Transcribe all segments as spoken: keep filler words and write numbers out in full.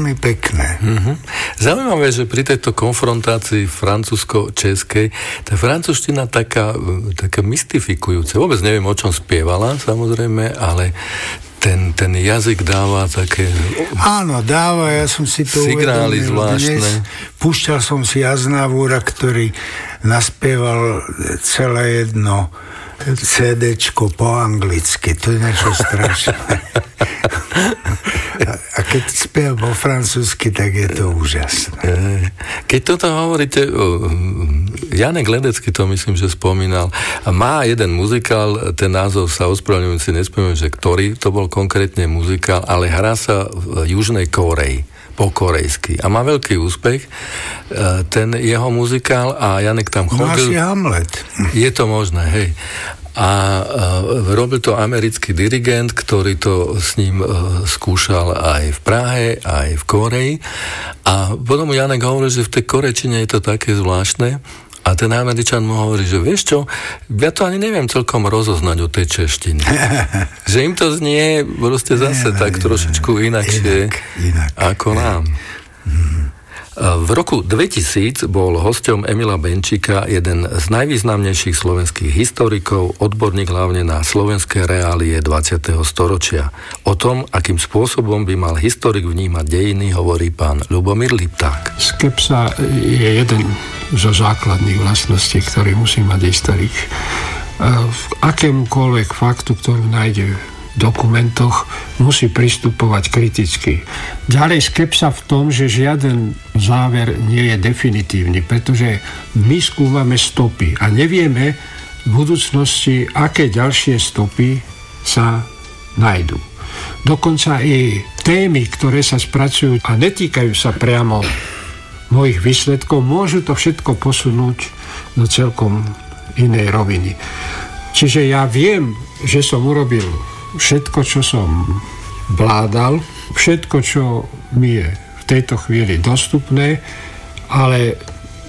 veľmi pekné. Mm-hmm. Zaujímavé, že pri tejto konfrontácii francúzsko-českej tá francúzština taká, taká mystifikujúca. Vôbec neviem, o čom spievala, samozrejme, ale ten, ten jazyk dáva také... Áno, dáva, ja som si to signály zvláštne. Dnes púšťal som si Aznavúra, ktorý naspieval celé jedno cédéčko po anglicky. To je niečo strašné. A keď spievam po francúzsky, tak je to úžasné. Keď toto hovoríte, Janek Ledecký to myslím, že spomínal, a má jeden muzikál, ten názov sa ospravedlňujem si, nespomínam, že ktorý, to bol konkrétne muzikál, ale hrá sa v Južnej Kóreji, po korejsky. A má veľký úspech ten jeho muzikál a Janek tam chodil. No asi Hamlet. Je to možné, hej. A uh, robil to americký dirigent, ktorý to s ním uh, skúšal aj v Prahe, aj v Kóreji. A potom mu Janek hovoril, že v tej korečine je to také zvláštne. A ten Američan mu hovorí, že vieš čo, ja to ani neviem celkom rozoznať o tej češtine. Že im to znie proste zase tak trošičku inakšie inak, inak, ako nám. Hmm. V roku dvetisíc bol hosťom Emila Benčíka jeden z najvýznamnejších slovenských historikov, odborník hlavne na slovenské reálie dvadsiateho storočia. O tom, akým spôsobom by mal historik vnímať dejiny, hovorí pán Ľubomír Lipták. Skepsa je jeden zo základných vlastností, ktorý musí mať historik. V akémukoľvek faktu, ktorú nájde dokumentoch, musí pristupovať kriticky. Ďalej skepsa v tom, že žiaden záver nie je definitívny, pretože my skúmame stopy a nevieme v budúcnosti, aké ďalšie stopy sa nájdú. Dokonca i témy, ktoré sa spracujú a netýkajú sa priamo mojich výsledkov, môžu to všetko posunúť do celkom inej roviny. Čiže ja viem, že som urobil všetko, čo som vládal, všetko, čo mi je v tejto chvíli dostupné, ale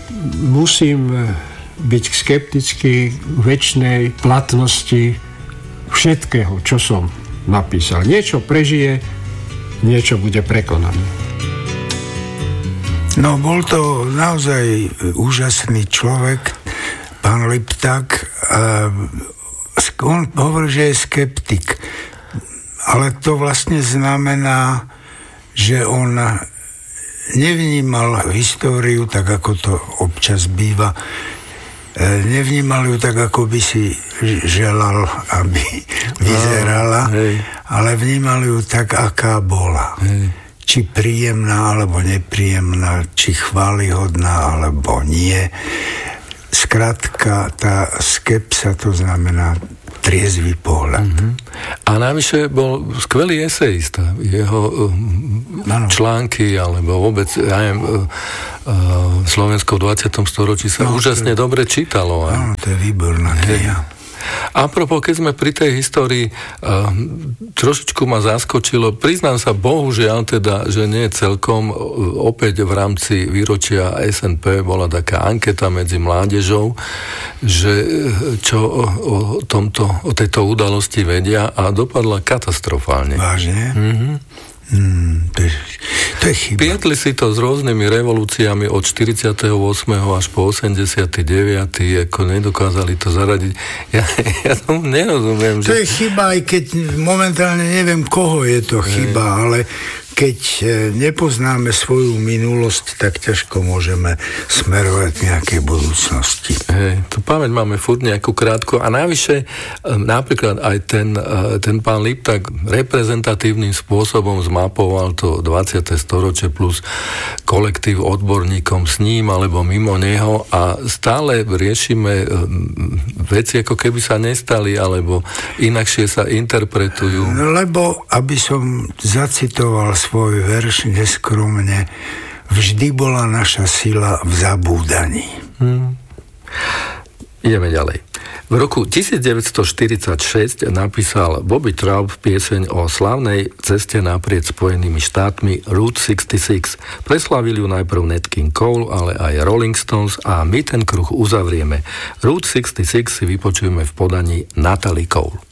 musím byť skeptický k večnej platnosti všetkého, čo som napísal. Niečo prežije, niečo bude prekonané. No, bol to naozaj úžasný človek, pán Lipták. On hovorí, že je skeptik, ale to vlastne znamená, že on nevnímal históriu tak, ako to občas býva. Nevnímal ju tak, ako by si želal, aby vyzerala, ale vnímal ju tak, aká bola. Či príjemná, alebo nepríjemná, či chválihodná, alebo nie. Skrátka, tá skepsa, to znamená triezvy pohľad. Mm-hmm. A navyše bol skvelý esejista. Jeho um, články, alebo vôbec, ja neviem, uh, uh, Slovensko v dvadsiatom storočí sa no, úžasne to, dobre čítalo. Áno, to je výborná kniha. Apropo, keď sme pri tej histórii, uh, trošičku ma zaskočilo, priznám sa bohužiaľ teda, že nie celkom, uh, opäť v rámci výročia es en pé bola taká anketa medzi mládežou, že uh, čo o, o, tomto, o tejto udalosti vedia a dopadla katastrofálne. Vážne? Mhm. Hmm, to, je, to je chyba. Pietli si to s rôznymi revolúciami od štyridsiateho ôsmeho až po osemdesiaty deviaty ako nedokázali to zaradiť. Ja, ja tomu nerozumiem. To že... je chyba, aj keď momentálne neviem, koho je to chyba, Hej. ale keď nepoznáme svoju minulosť, tak ťažko môžeme smerovať k nejakej budúcnosti. Hej, tu pamäť máme furt nejakú krátku a navyše napríklad aj ten, ten pán Lipták reprezentatívnym spôsobom zmapoval to dvadsiate storočie plus kolektív odborníkom s ním alebo mimo neho a stále riešime veci, ako keby sa nestali alebo inakšie sa interpretujú. Lebo, aby som zacitoval svoj verš neskromne, vždy bola naša sila v zabúdaní. Hmm. Ideme ďalej. V roku devätnásťstoštyridsaťšesť napísal Bobby Traub pieseň o slávnej ceste naprieč Spojenými štátmi Route šesťdesiatšesť. Preslavili ju najprv Nat King Cole, ale aj Rolling Stones a my ten kruh uzavrieme. Route šesťdesiatšesť si vypočujeme v podaní Natalie Cole.